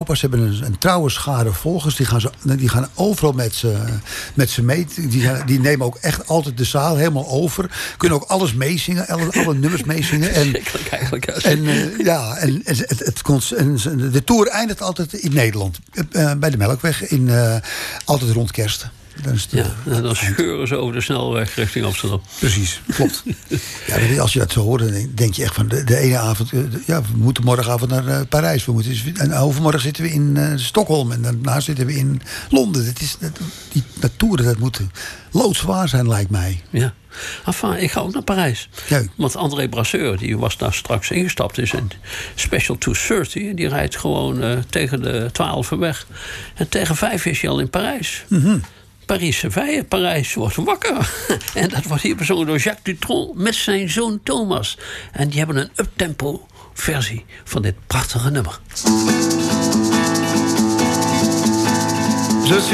Ze hebben een trouwe schare volgers. Die gaan overal met ze mee. Die nemen ook echt altijd de zaal helemaal over. Kunnen ook alles meezingen. Alle nummers meezingen. De tour eindigt altijd in Nederland. Bij de Melkweg. Altijd rond kerst. Dan scheuren ze over de snelweg richting Amsterdam. Precies, klopt. Als je dat zo hoort, dan denk je echt van de ene avond... we moeten morgenavond naar Parijs. En overmorgen zitten we in Stockholm. En daarna zitten we in Londen. Die toeren, dat moet loodzwaar zijn, lijkt mij. Ja. Enfin, ik ga ook naar Parijs. Ja. Want André Brasseur, die was daar straks ingestapt. Is een Special 230. Die rijdt gewoon tegen de 12 weg. En tegen 5 is hij al in Parijs. Mm-hmm. Parijs-Seville, Parijs wordt wakker. En dat wordt hier bezongen door Jacques Dutronc met zijn zoon Thomas. En die hebben een uptempo versie van dit prachtige nummer.